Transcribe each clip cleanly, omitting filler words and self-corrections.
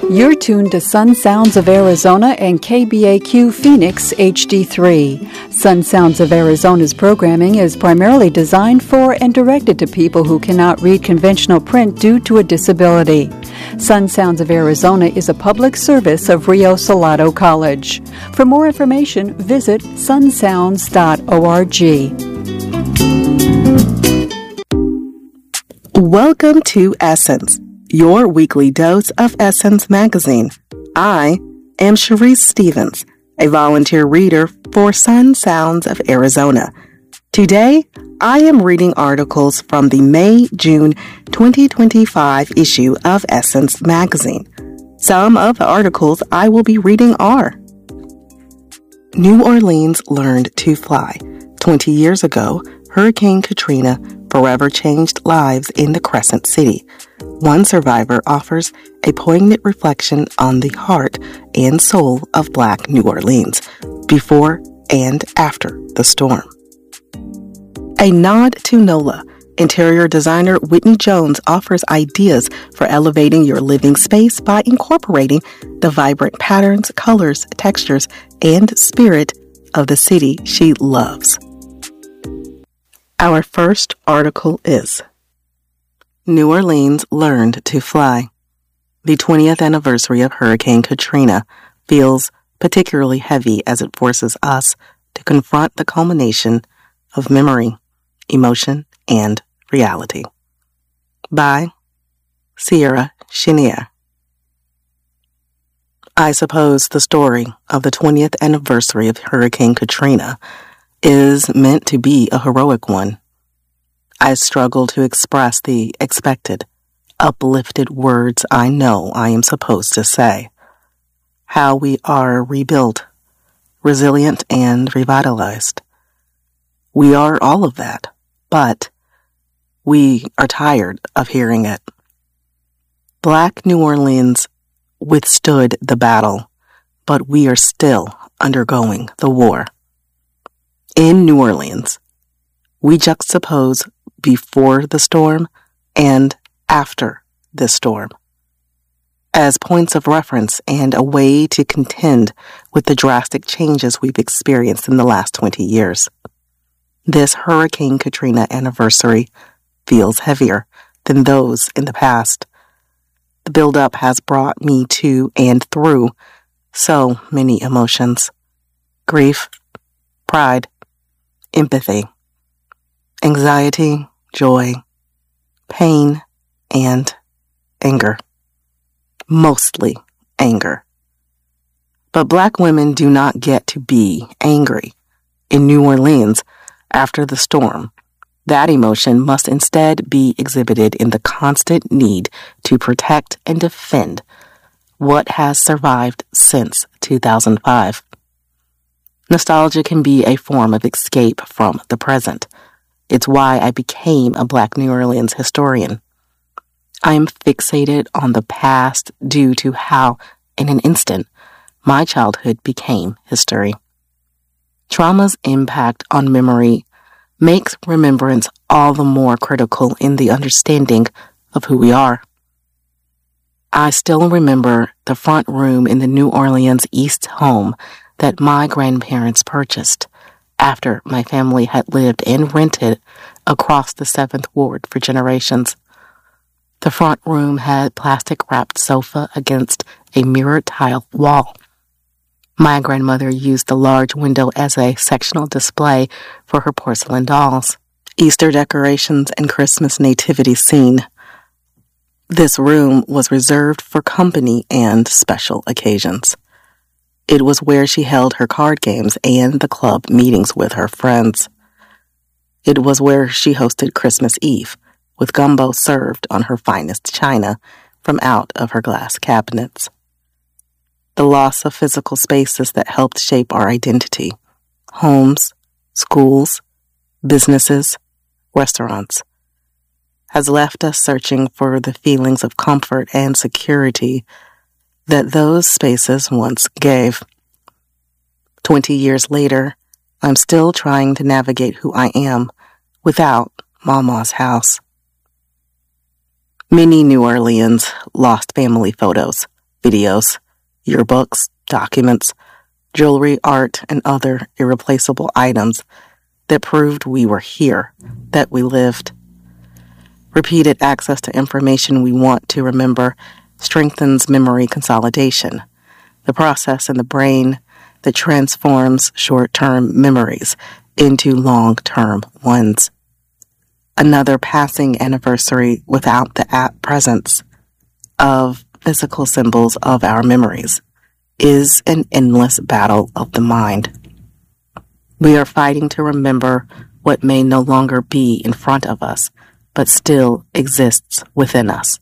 You're tuned to Sun Sounds of Arizona and KBAQ Phoenix HD3. Sun Sounds of Arizona's programming is primarily designed for and directed to people who cannot read conventional print due to a disability. Sun Sounds of Arizona is a public service of Rio Salado College. For more information, visit sunsounds.org. Welcome to Essence, your weekly dose of Essence magazine. I am Sharice Stevens, a volunteer reader for Sun Sounds of Arizona. Today, I am reading articles from the May-June 2025 issue of Essence magazine. Some of the articles I will be reading are: New Orleans learned to fly. 20 years ago, Hurricane Katrina forever changed lives in the Crescent City. One survivor offers a poignant reflection on the heart and soul of Black New Orleans before and after the storm. A nod to NOLA. Interior designer Whitney Jones offers ideas for elevating your living space by incorporating the vibrant patterns, colors, textures, and spirit of the city she loves. Our first article is New Orleans learned to fly. The 20th anniversary of Hurricane Katrina feels particularly heavy as it forces us to confront the culmination of memory, emotion, and reality. By Sierra Chenier. I suppose the story of the 20th anniversary of Hurricane Katrina is meant to be a heroic one. I struggle to express the expected, uplifted words I know I am supposed to say. How we are rebuilt, resilient, and revitalized. We are all of that, but we are tired of hearing it. Black New Orleans withstood the battle, but we are still undergoing the war. In New Orleans, we juxtapose before the storm and after the storm as points of reference and a way to contend with the drastic changes we've experienced in the last 20 years. This Hurricane Katrina anniversary feels heavier than those in the past. The buildup has brought me to and through so many emotions: grief, pride, empathy, anxiety, joy, pain, and anger. Mostly anger. But Black women do not get to be angry. In New Orleans, after the storm, that emotion must instead be exhibited in the constant need to protect and defend what has survived since 2005. Nostalgia can be a form of escape from the present. It's why I became a Black New Orleans historian. I am fixated on the past due to how, in an instant, my childhood became history. Trauma's impact on memory makes remembrance all the more critical in the understanding of who we are. I still remember the front room in the New Orleans East home that my grandparents purchased after my family had lived and rented across the 7th Ward for generations. The front room had plastic-wrapped sofa against a mirrored tile wall. My grandmother used the large window as a sectional display for her porcelain dolls, Easter decorations, and Christmas nativity scene. This room was reserved for company and special occasions. It was where she held her card games and the club meetings with her friends. It was where she hosted Christmas Eve, with gumbo served on her finest china from out of her glass cabinets. The loss of physical spaces that helped shape our identity, homes, schools, businesses, restaurants, has left us searching for the feelings of comfort and security that those spaces once gave. 20 years later, I'm still trying to navigate who I am without Mama's house. Many New Orleans lost family photos, videos, yearbooks, documents, jewelry, art, and other irreplaceable items that proved we were here, that we lived. Repeated access to information we want to remember strengthens memory consolidation, the process in the brain that transforms short-term memories into long-term ones. Another passing anniversary without the presence of physical symbols of our memories is an endless battle of the mind. We are fighting to remember what may no longer be in front of us, but still exists within us.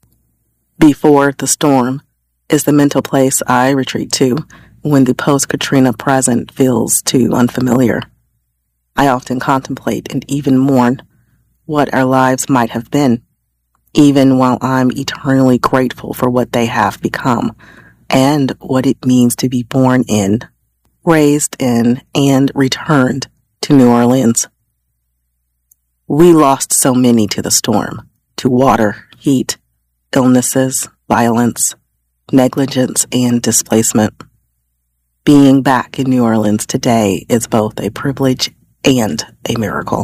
Before the storm is the mental place I retreat to when the post-Katrina present feels too unfamiliar. I often contemplate and even mourn what our lives might have been, even while I'm eternally grateful for what they have become and what it means to be born in, raised in, and returned to New Orleans. We lost so many to the storm, to water, heat, illnesses, violence, negligence, and displacement. Being back in New Orleans today is both a privilege and a miracle.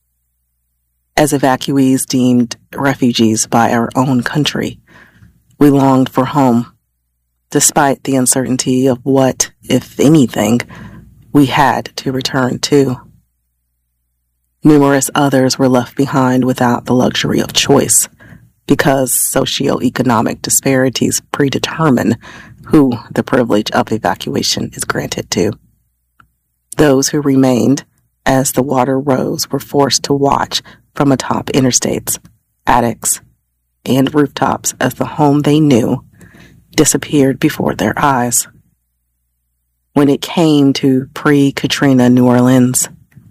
As evacuees deemed refugees by our own country, we longed for home, despite the uncertainty of what, if anything, we had to return to. Numerous others were left behind without the luxury of choice, because socioeconomic disparities predetermine who the privilege of evacuation is granted to. Those who remained, as the water rose, were forced to watch from atop interstates, attics, and rooftops as the home they knew disappeared before their eyes. When it came to pre-Katrina New Orleans,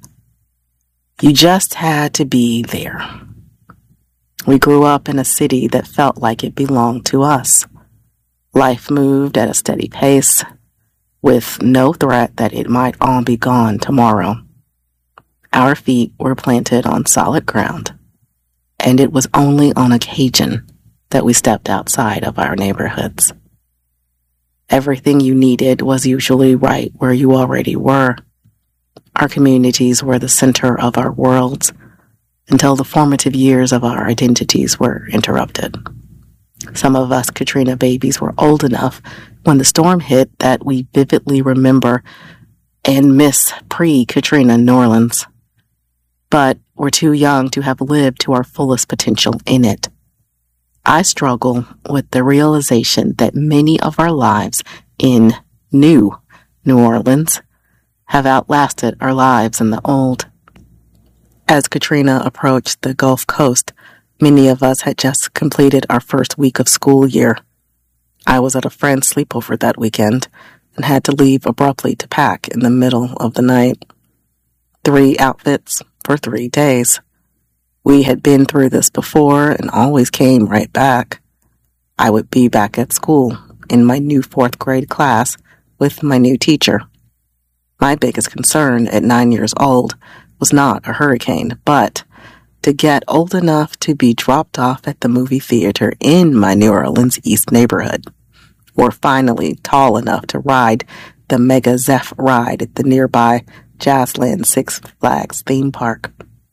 you just had to be there. We grew up in a city that felt like it belonged to us. Life moved at a steady pace, with no threat that it might all be gone tomorrow. Our feet were planted on solid ground, and it was only on occasion that we stepped outside of our neighborhoods. Everything you needed was usually right where you already were. Our communities were the center of our worlds until the formative years of our identities were interrupted. Some of us Katrina babies were old enough when the storm hit that we vividly remember and miss pre-Katrina New Orleans, but we're too young to have lived to our fullest potential in it. I struggle with the realization that many of our lives in New Orleans have outlasted our lives in the old. As Katrina approached the Gulf Coast, many of us had just completed our first week of school year. I was at a friend's sleepover that weekend and had to leave abruptly to pack in the middle of the night. 3 outfits for 3 days. We had been through this before and always came right back. I would be back at school in my new 4th grade class with my new teacher. My biggest concern at 9 years old was not a hurricane, but to get old enough to be dropped off at the movie theater in my New Orleans East neighborhood, or finally tall enough to ride the Mega Zeph ride at the nearby Jazzland Six Flags theme park.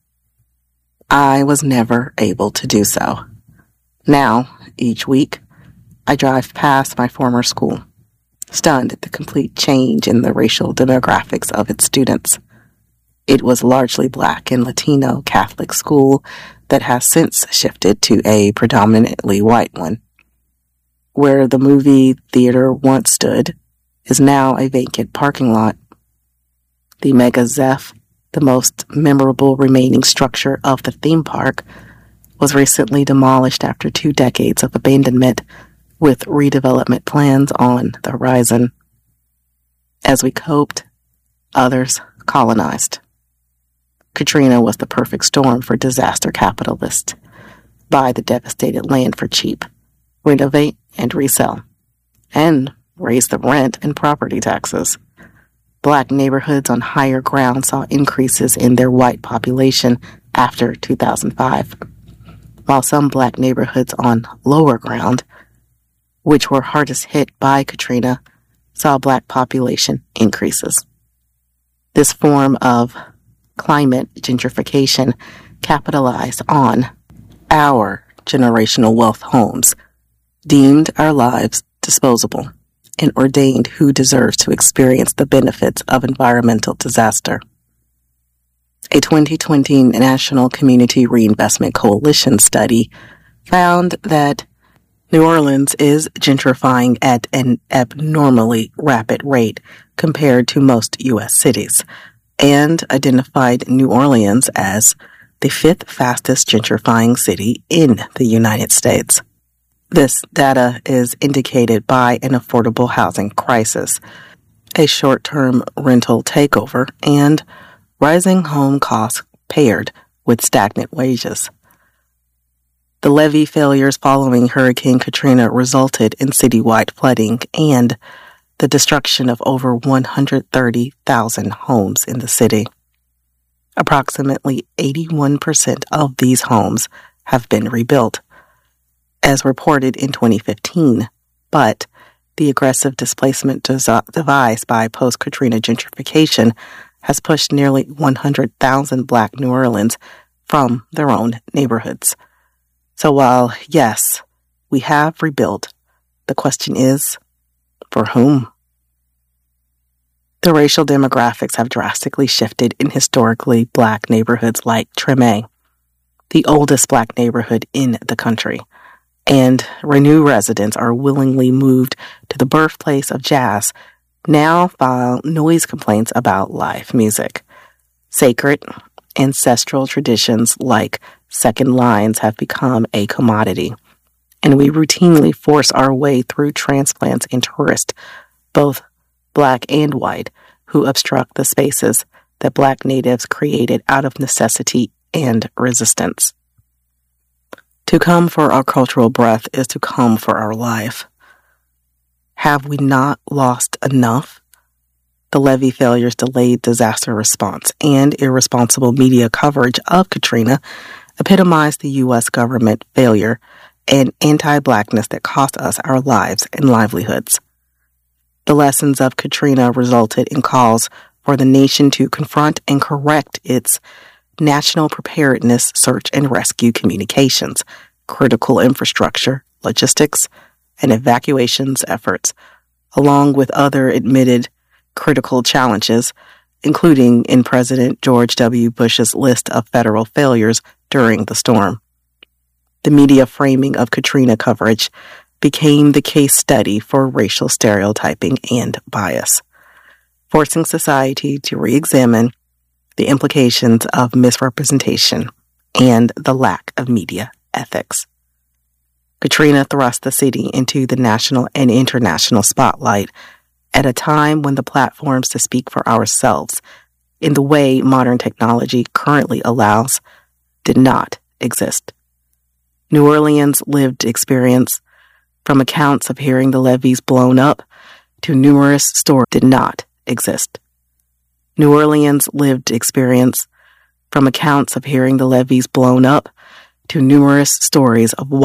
I was never able to do so. Now, each week, I drive past my former school, stunned at the complete change in the racial demographics of its students. It was largely Black and Latino Catholic school that has since shifted to a predominantly white one. Where the movie theater once stood is now a vacant parking lot. The Mega Zeph, the most memorable remaining structure of the theme park, was recently demolished after 2 decades of abandonment, with redevelopment plans on the horizon. As we coped, others colonized. Katrina was the perfect storm for disaster capitalists. Buy the devastated land for cheap, renovate and resell, and raise the rent and property taxes. Black neighborhoods on higher ground saw increases in their white population after 2005, while some Black neighborhoods on lower ground which were hardest hit by Katrina, saw Black population increases. This form of climate gentrification capitalized on our generational wealth homes, deemed our lives disposable, and ordained who deserves to experience the benefits of environmental disaster. A 2020 National Community Reinvestment Coalition study found that New Orleans is gentrifying at an abnormally rapid rate compared to most U.S. cities, and identified New Orleans as the 5th fastest gentrifying city in the United States. This data is indicated by an affordable housing crisis, a short-term rental takeover, and rising home costs paired with stagnant wages. The levee failures following Hurricane Katrina resulted in citywide flooding and the destruction of over 130,000 homes in the city. Approximately 81% of these homes have been rebuilt, as reported in 2015, but the aggressive displacement devised by post-Katrina gentrification has pushed nearly 100,000 Black New Orleans from their own neighborhoods. So while, yes, we have rebuilt, the question is, for whom? The racial demographics have drastically shifted in historically Black neighborhoods like Treme, the oldest Black neighborhood in the country, and Renew residents are willingly moved to the birthplace of jazz, now file noise complaints about live music. Sacred, ancestral traditions like second lines have become a commodity, and we routinely force our way through transplants and tourists, both Black and white, who obstruct the spaces that Black natives created out of necessity and resistance. To come for our cultural breath is to come for our life. Have we not lost enough? The levee failures, delayed disaster response, and irresponsible media coverage of Katrina epitomized the U.S. government failure and anti-Blackness that cost us our lives and livelihoods. The lessons of Katrina resulted in calls for the nation to confront and correct its national preparedness, search and rescue communications, critical infrastructure, logistics, and evacuations efforts, along with other admitted critical challenges, including in President George W. Bush's list of federal failures during the storm. The media framing of Katrina coverage became the case study for racial stereotyping and bias, forcing society to re-examine the implications of misrepresentation and the lack of media ethics. Katrina thrust the city into the national and international spotlight at a time when the platforms to speak for ourselves in the way modern technology currently allows did not exist. New Orleans' lived experience, from accounts of hearing the levees blown up to numerous stories, did not exist. New Orleans' lived experience, from accounts of hearing the levees blown up to numerous stories of